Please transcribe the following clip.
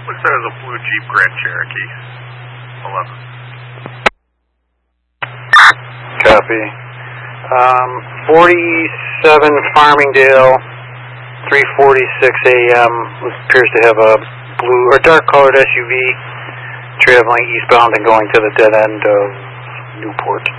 Looks like there's a blue Jeep Grand Cherokee. 11. Copy. 47 Farmingdale, 3:46 a.m. Appears to have a blue or dark-colored SUV traveling eastbound and going to the dead end of Newport.